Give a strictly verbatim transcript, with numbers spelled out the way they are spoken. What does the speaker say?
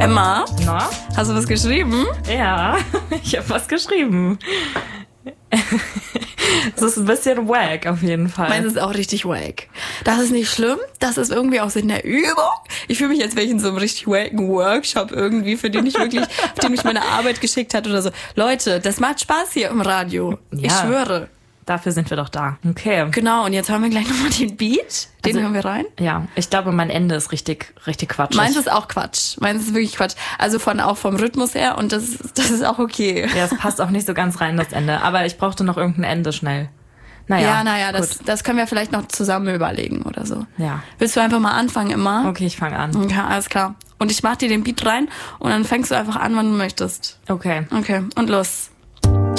Emma, Na? hast du was geschrieben? Ja, ich habe was geschrieben. Das ist ein bisschen wack auf jeden Fall. Meins ist auch richtig wack. Das ist nicht schlimm, das ist irgendwie auch in der Übung. Ich fühle mich, als wäre ich in so einem richtig wacken Workshop irgendwie, für den ich wirklich, auf den mich meine Arbeit geschickt hat oder so. Leute, das macht Spaß hier im Radio. Ja. Ich schwöre. Dafür sind wir doch da. Okay. Genau, und jetzt hören wir gleich nochmal den Beat. Den Also, hören wir rein. Ja, ich glaube, mein Ende ist richtig, richtig quatschig. Meins ist auch Quatsch. Meins ist wirklich Quatsch. Also von auch vom Rhythmus her und das, das ist auch okay. Ja, es passt auch nicht so ganz rein, das Ende. Aber ich brauchte noch irgendein Ende schnell. Naja, Ja, naja, das, das können wir vielleicht noch zusammen überlegen oder so. Ja. Willst du einfach mal anfangen immer? Okay, ich fange an. Okay, alles klar. Und ich mach dir den Beat rein und dann fängst du einfach an, wann du möchtest. Okay. Okay, und los.